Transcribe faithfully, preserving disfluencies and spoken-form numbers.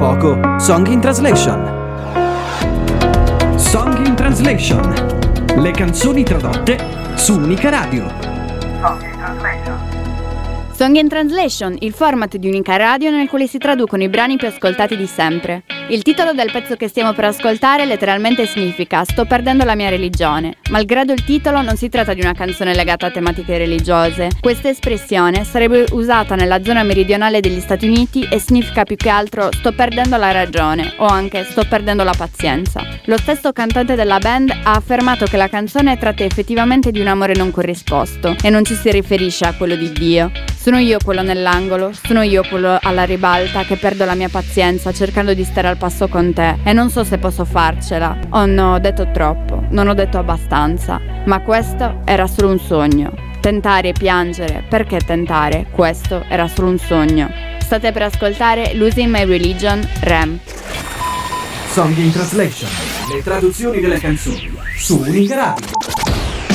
poco Song in Translation. Song in Translation. Le canzoni tradotte su Unica Radio. Song in Translation, il format di Unica Radio nel quale si traducono i brani più ascoltati di sempre. Il titolo del pezzo che stiamo per ascoltare letteralmente significa "Sto perdendo la mia religione". Malgrado il titolo, non si tratta di una canzone legata a tematiche religiose. Questa espressione sarebbe usata nella zona meridionale degli Stati Uniti e significa più che altro "sto perdendo la ragione" o anche "sto perdendo la pazienza". Lo stesso cantante della band ha affermato che la canzone tratta effettivamente di un amore non corrisposto e non ci si riferisce a quello di Dio. Sono io quello nell'angolo, sono io quello alla ribalta che perdo la mia pazienza cercando di stare al passo con te e non so se posso farcela. Oh no, ho detto troppo, non ho detto abbastanza, ma questo era solo un sogno. Tentare e piangere, perché tentare? Questo era solo un sogno. State per ascoltare Losing My Religion, Rem. Song in Translation, le traduzioni delle canzoni su Unica Radio.